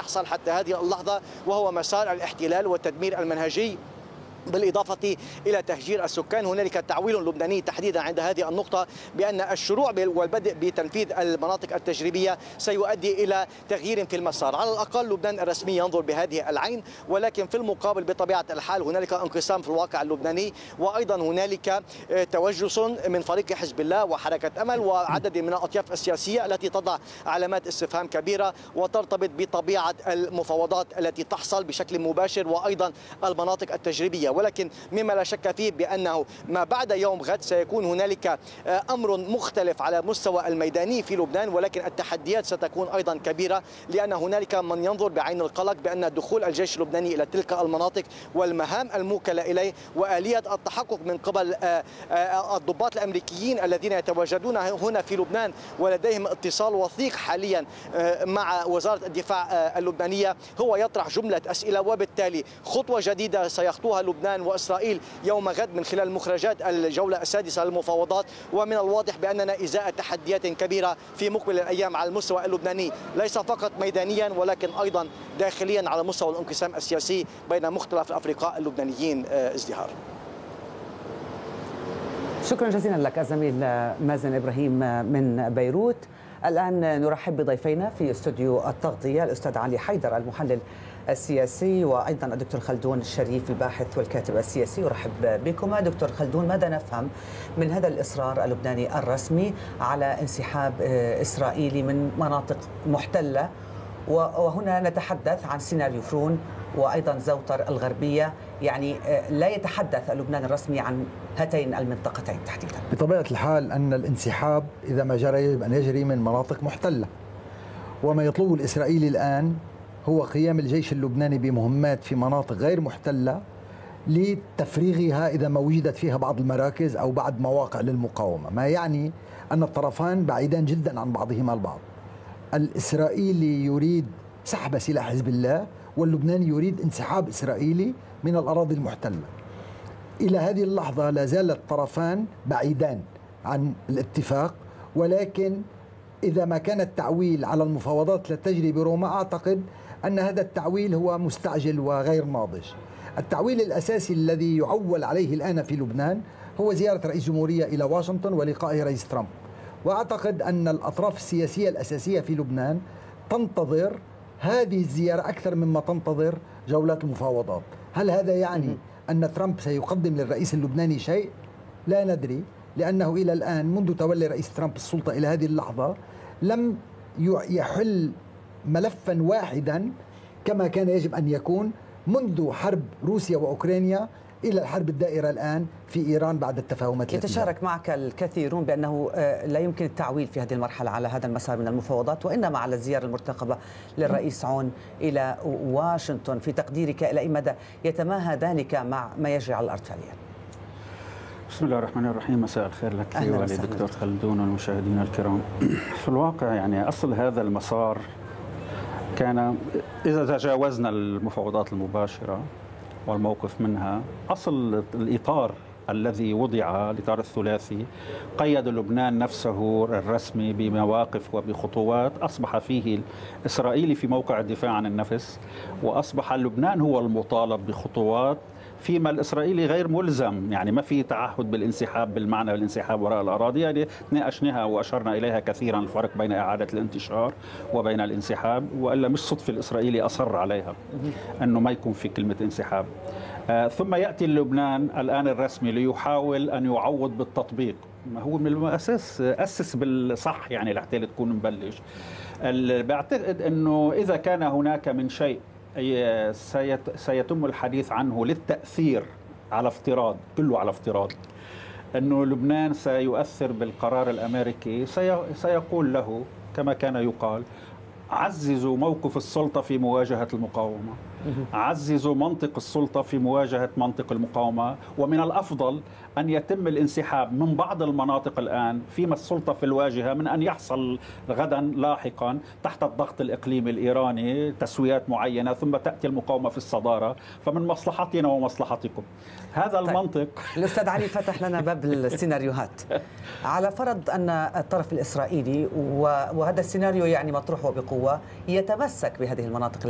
يحصل حتى هذه اللحظة، وهو مسار الاحتلال والتدمير المنهجي بالإضافة إلى تهجير السكان. هنالك تعويل لبناني تحديدا عند هذه النقطة بأن الشروع والبدء بتنفيذ المناطق التجريبية سيؤدي إلى تغيير في المسار. على الأقل لبنان الرسمي ينظر بهذه العين، ولكن في المقابل بطبيعة الحال هنالك انقسام في الواقع اللبناني، وأيضا هنالك توجس من فريق حزب الله وحركة أمل وعدد من الأطياف السياسية التي تضع علامات استفهام كبيرة وترتبط بطبيعة المفاوضات التي تحصل بشكل مباشر وأيضا المناطق التجريبية. ولكن مما لا شك فيه بأنه ما بعد يوم غد سيكون هنالك أمر مختلف على مستوى الميداني في لبنان، ولكن التحديات ستكون أيضا كبيرة، لأن هنالك من ينظر بعين القلق بأن دخول الجيش اللبناني إلى تلك المناطق والمهام الموكلة إليه وآلية التحقق من قبل الضباط الأمريكيين الذين يتواجدون هنا في لبنان ولديهم اتصال وثيق حاليا مع وزارة الدفاع اللبنانية هو يطرح جملة أسئلة، وبالتالي خطوة جديدة سيخطوها لبنان وإسرائيل يوم غد من خلال مخرجات الجولة السادسة للمفاوضات. ومن الواضح بأننا إزاء تحديات كبيرة في مقبل الأيام على المستوى اللبناني، ليس فقط ميدانيا ولكن أيضا داخليا على مستوى الانقسام السياسي بين مختلف الأفرقاء اللبنانيين. ازدهار. شكرا جزيلا لك الزميل مازن إبراهيم من بيروت. الآن نرحب بضيفينا في استوديو التغطية، الأستاذ علي حيدر المحلل السياسي، وأيضا الدكتور خلدون الشريف الباحث والكاتب السياسي. أرحب بكما. دكتور خلدون، ماذا نفهم من هذا الإصرار اللبناني الرسمي على انسحاب إسرائيلي من مناطق محتلة؟ وهنا نتحدث عن سيناريو فرون وأيضا زوطر الغربية، يعني لا يتحدث اللبنان الرسمي عن هاتين المنطقتين تحديدا. بطبيعة الحال أن الانسحاب إذا ما جرى يجب أن يجري من مناطق محتلة، وما يطلبه الإسرائيلي الآن هو قيام الجيش اللبناني بمهمات في مناطق غير محتلة لتفريغها إذا ما وجدت فيها بعض المراكز أو بعض مواقع للمقاومة، ما يعني أن الطرفان بعيدان جدا عن بعضهما البعض. الإسرائيلي يريد سحب سلاح حزب الله، واللبناني يريد انسحاب إسرائيلي من الأراضي المحتلة. إلى هذه اللحظة لا زال الطرفان بعيدان عن الاتفاق، ولكن إذا ما كان التعويل على المفاوضات لا تجري بروما، أعتقد أن هذا التعويل هو مستعجل وغير ناضج. التعويل الأساسي الذي يعول عليه الآن في لبنان هو زيارة رئيس جمهورية إلى واشنطن ولقائه رئيس ترامب، وأعتقد أن الأطراف السياسية الأساسية في لبنان تنتظر هذه الزيارة أكثر مما تنتظر جولات المفاوضات. هل هذا يعني أن ترامب سيقدم للرئيس اللبناني شيء؟ لا ندري، لأنه إلى الآن منذ تولي رئيس ترامب السلطة إلى هذه اللحظة لم يحل ملفا واحدا كما كان يجب أن يكون منذ حرب روسيا وأوكرانيا إلى الحرب الدائرة الآن في إيران بعد التفاهمات. يتشارك معك الكثيرون بأنه لا يمكن التعويل في هذه المرحلة على هذا المسار من المفاوضات، وإنما على الزيارة المرتقبة للرئيس عون إلى واشنطن. في تقديرك إلى أي مدى يتماهى ذلك مع ما يجري على الأرض فعليا؟ بسم الله الرحمن الرحيم. مساء الخير لك ولدكتور خلدون والمشاهدين الكرام. في الواقع يعني أصل هذا المسار كان، إذا تجاوزنا المفاوضات المباشرة والموقف منها، أصل الإطار الذي وضع الإطار الثلاثي قيد لبنان نفسه الرسمي بمواقف وبخطوات، أصبح فيه الإسرائيلي في موقع الدفاع عن النفس، وأصبح لبنان هو المطالب بخطوات فيما الإسرائيلي غير ملزم. يعني ما في تعهد بالانسحاب بالمعنى الانسحاب وراء الأراضي، يعني ناقشناها وأشرنا إليها كثيرا، الفرق بين إعادة الانتشار وبين الانسحاب، وإلا مش صدفة الإسرائيلي أصر عليها أنه ما يكون في كلمة انسحاب. ثم يأتي لبنان الآن الرسمي ليحاول أن يعوض بالتطبيق. هو من الأساس أسس بالصح يعني لحتى تكون مبلش. بعتقد أنه إذا كان هناك من شيء سيتم الحديث عنه للتأثير، على افتراض كله على افتراض أنه لبنان سيؤثر بالقرار الأمريكي، سيقول له كما كان يقال: عززوا موقف السلطة في مواجهة المقاومة، عززوا منطق السلطة في مواجهة منطق المقاومة، ومن الأفضل أن يتم الانسحاب من بعض المناطق الآن فيما السلطة في الواجهة من أن يحصل غدا لاحقا تحت الضغط الإقليمي الإيراني تسويات معينة، ثم تأتي المقاومة في الصدارة، فمن مصلحتنا ومصلحتكم هذا المنطق. الأستاذ علي فتح لنا باب السيناريوهات. على فرض أن الطرف الإسرائيلي، وهذا السيناريو يعني مطروح بقوة، يتمسك بهذه المناطق